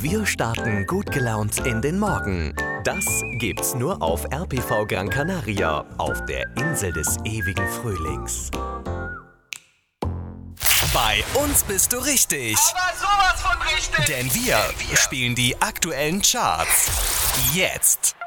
Wir starten gut gelaunt in den Morgen. Das gibt's nur auf RPV Gran Canaria, auf der Insel des ewigen Frühlings. Bei uns bist du richtig. Aber sowas von richtig. Denn wir spielen die aktuellen Charts. Jetzt.